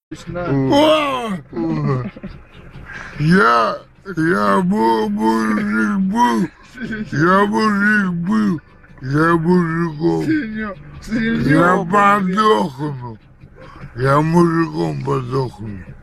Я мужик был, я мужиком, я подохну, я мужиком подохну.